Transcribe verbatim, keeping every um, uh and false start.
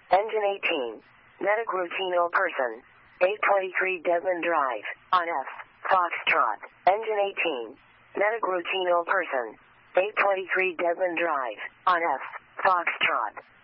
Engine eighteen. Medic Routino person. eight twenty-three Devon Drive, on F, Foxtrot. Engine eighteen. Medic Routino person. eight twenty-three Devon Drive, on F, Foxtrot.